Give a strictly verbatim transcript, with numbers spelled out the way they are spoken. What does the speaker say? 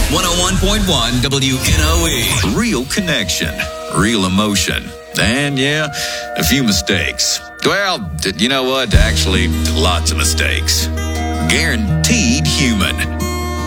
one oh one point one W N O E. Real connection, real emotion, and yeah, a few mistakes. Well, you know what? Actually, lots of mistakes. Guaranteed human.